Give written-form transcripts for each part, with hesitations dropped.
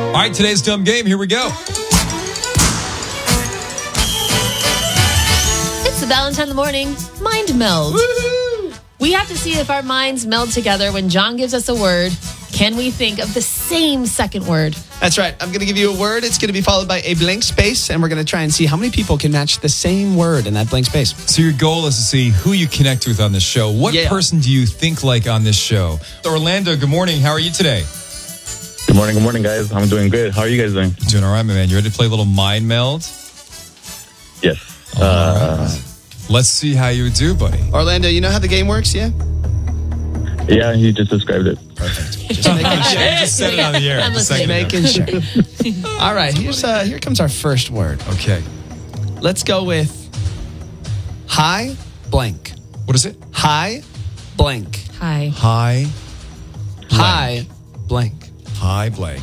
All right, today's dumb game. Here we go. It's the Valentine in the Morning Mind Meld. Woo-hoo! We have to see if our minds meld together when John gives us a word. Can we think of the same second word? That's right. I'm going to give you a word. It's going to be followed by a blank space, and we're going to try and see how many people can match the same word in that blank space. So your goal is to see who you connect with on this show. What person do you think like on this show? Orlando, good morning. How are you today? Good morning, guys. I'm doing good. How are you guys doing? Doing all right, my man. You ready to play a little mind meld? Yes. All right. Let's see how you do, buddy. Orlando, you know how the game works, yeah? Yeah, you just described it. Perfect. Just making sure. Yeah, you just said it on the air. I'm listening. Making sure. All right, here comes our first word. Okay. Let's go with high blank. What is it? High blank. Hi. High. High blank. High blank.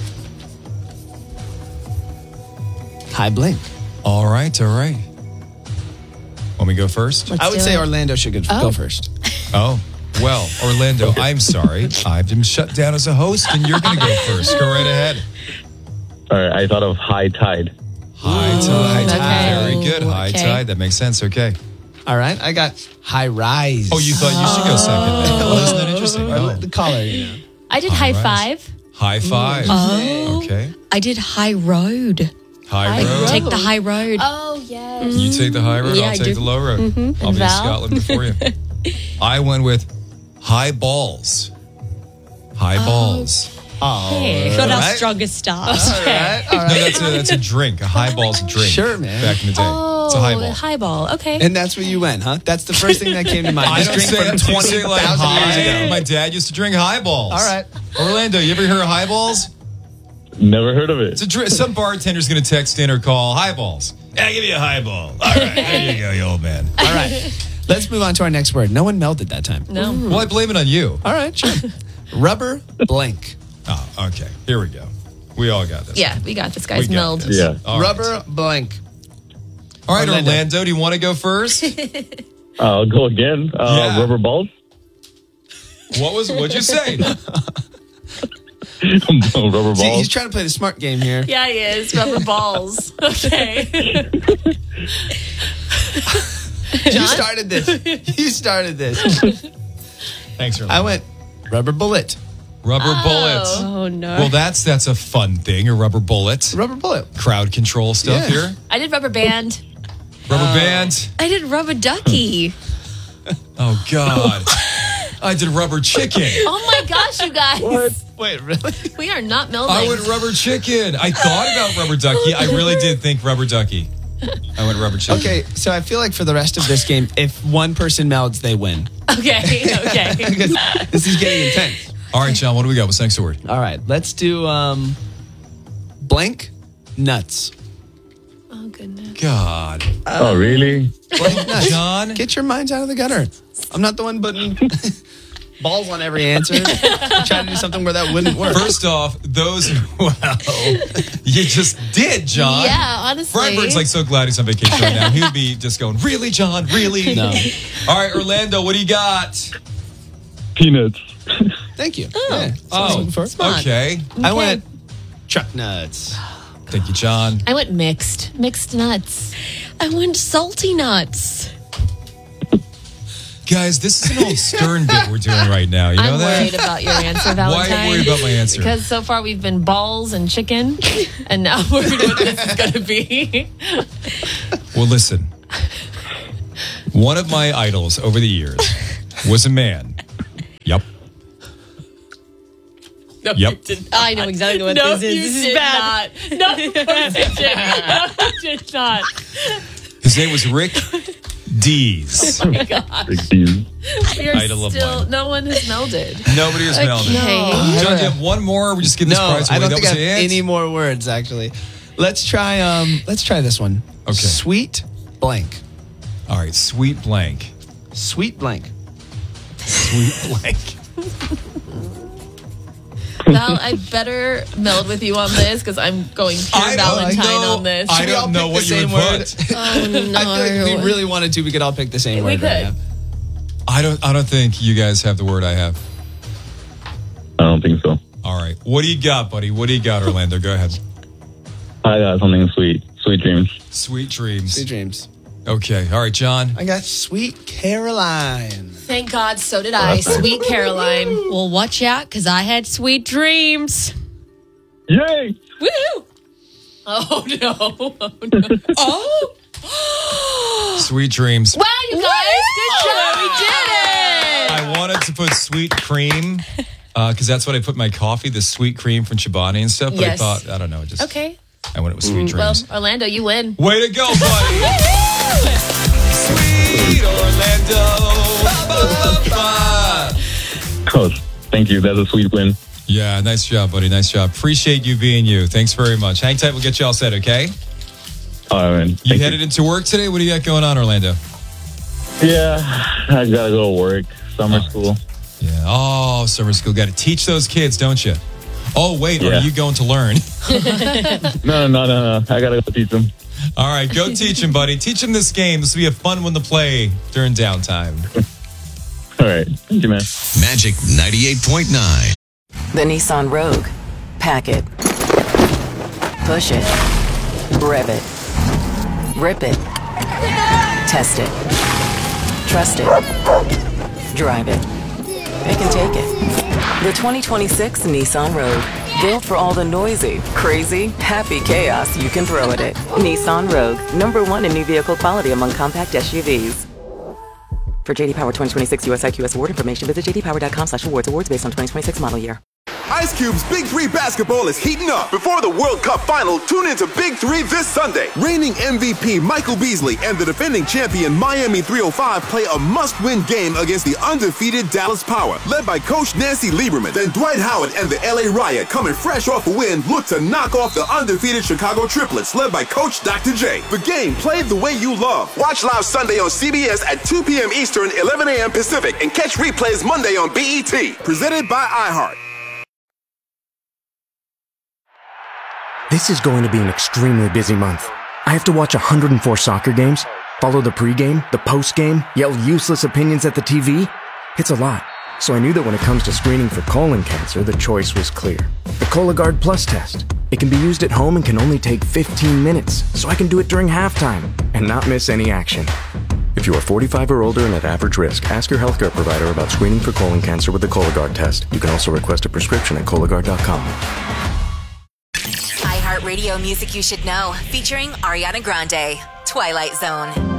High blank. All right. Want me to go first? I would do say it. Orlando should go first. Oh, well, Orlando, I'm sorry. I've been shut down as a host, and you're going to go first. Go right ahead. All right, I thought of high tide. High tide. okay. Very good. High Okay. tide. That makes sense. Okay. All right, I got high rise. Oh, you thought you should go second then. Oh, isn't that interesting? Or Oh. the caller, you know. I did high right. five. High five. Oh. Okay. I did high road. High road. Take the high road. Oh, yes. You take the high road, Yeah, I'll I take do. the low road. I'll be in Val? Scotland before you. I went with high balls. High balls. Hey. Not our right. strongest start. All right. No, that's a drink. A highball's a drink. Sure, man. Back in the day. It's a highball. Highball. Okay. And that's where you went, huh? That's the first thing that came to mind. I This don't drink say from it. You say like 20,000 years high. ago. My dad used to drink highballs. All right. Orlando, you ever hear of highballs? Never heard of it. It's a drink. Some bartender's going to text in or call highballs. Yeah, give me a highball. All right, there you go, you old man. All right. Let's move on to our next word. No one melded that time. No. Well, I blame it on you. All right, sure. Rubber blank. Oh, okay. Here we go. We all got this. Yeah, we got this, guys. We got Meld. this. Yeah. All right. Rubber blank. All right, Orlando. Orlando, do you want to go first? I'll go again. Yeah. Rubber balls. What'd you say? Rubber See, he's balls. trying to play the smart game here. Yeah, he is. Rubber balls. Okay. You started this. You started this. Thanks, Orlando. I went rubber bullet. Rubber bullet. Oh, no. Well, that's a fun thing, a rubber bullet. Rubber bullet. Crowd control stuff Yeah. here. I did rubber band. Rubber band. I did rubber ducky. Oh, God. I did rubber chicken. Oh my gosh, you guys. Wait, really? We are not melding. I went rubber chicken. I thought about rubber ducky. I really did think rubber ducky. I went rubber chicken. Okay, so I feel like for the rest of this game, if one person melds, they win. Okay. Because this is getting intense. All right, John, what do we got? What's the next word? All right, let's do blank nuts. Oh, goodness. God. Oh, really? Blank nuts. John? Get your minds out of the gutter. I'm not the one putting balls on every answer. I'm trying to do something where that wouldn't work. First off, you just did, John. Yeah, honestly. Brian Bird's like so glad he's on vacation right now. He would be just going, really, John? Really? No. All right, Orlando, what do you got? Peanuts. Thank you. Oh. Yeah, that's what I was looking for. Smart. Okay. I went truck nuts. Thank you, John. I went mixed. Mixed nuts. I went salty nuts. Guys, this is an old Stern bit we're doing right now. You know I'm that? worried about your answer, Valentine. Why are you worried about my answer? Because so far we've been balls and chicken, and now we're worried what this is going to be. Well, listen. One of my idols over the years was a man. Yep. No, Yep. you did not. I know exactly what No, this is. you This is did bad. not. No, you didn't. No, you did not. His name was Rick Dees. Oh my gosh. Big D's. We are Idol of still, mine. no one has melded. Nobody was melding. Okay. John, do you have one more? Or we just give this No, prize away. I don't That think I was have it? any more words, actually. Let's try this one. Okay. Sweet blank. All right, sweet blank. Sweet blank. Sweet blank. Val, I better meld with you on this because I'm going pure Valentine on this. I Should we all don't know pick what the you would same word? put. Oh, no. I feel like if we really wanted to, we could all pick the same We word right could. now. I don't think you guys have the word I have. I don't think so. All right. What do you got, buddy? What do you got, Orlando? Go ahead. I got something sweet. Sweet dreams. Sweet dreams. Sweet dreams. Okay. All right, John. I got Sweet Caroline. Thank God, so did I. Sweet Caroline. Well, watch out, because I had sweet dreams. Yay! Woo! Oh, no. Oh, no. Sweet dreams. Wow, you guys. Good job. We did it. I wanted to put sweet cream because that's what I put in my coffee, the sweet cream from Chobani and stuff. But Yes. I thought, I don't know, just Okay. I went with sweet Well, dreams. Orlando, you win. Way to go, buddy! Sweet Orlando. Ba, ba, ba, ba. Oh, thank you. That's a sweet win. Yeah, nice job, buddy. Nice job. Appreciate you being you. Thanks very much. Hang tight. We'll get you all set, okay? All right, man. You Thank headed into work today? What do you got going on, Orlando? Yeah, I gotta go to work. Summer school. Yeah. Oh, summer school. Got to teach those kids, don't you? Oh, wait. Yeah. Are you going to learn? No. I gotta go teach them. All right. Go teach them, buddy. Teach them this game. This will be a fun one to play during downtime. All right. Thank you, man. Magic 98.9. The Nissan Rogue. Pack it. Push it. Rev it. Rip it. Test it. Trust it. Drive it. Pick and take it. The 2026 Nissan Rogue. Built for all the noisy, crazy, happy chaos you can throw at it. Nissan Rogue. #1 in new vehicle quality among compact SUVs. For JD Power 2026 US IQS award information, visit jdpower.com/awards. Awards based on 2026 model year. Ice Cube's Big 3 basketball is heating up. Before the World Cup final, tune into Big 3 this Sunday. Reigning MVP Michael Beasley and the defending champion Miami 305 play a must-win game against the undefeated Dallas Power, led by Coach Nancy Lieberman. Then Dwight Howard and the LA Riot, coming fresh off a win, look to knock off the undefeated Chicago Triplets, led by Coach Dr. J. The game played the way you love. Watch live Sunday on CBS at 2 p.m. Eastern, 11 a.m. Pacific, and catch replays Monday on BET. Presented by iHeart. This is going to be an extremely busy month. I have to watch 104 soccer games, follow the pregame, the postgame, yell useless opinions at the TV. It's a lot. So I knew that when it comes to screening for colon cancer, the choice was clear. The Cologuard Plus test. It can be used at home and can only take 15 minutes, so I can do it during halftime and not miss any action. If you are 45 or older and at average risk, ask your healthcare provider about screening for colon cancer with the Cologuard test. You can also request a prescription at Cologuard.com. iHeartRadio Music You Should Know, featuring Ariana Grande, Twilight Zone.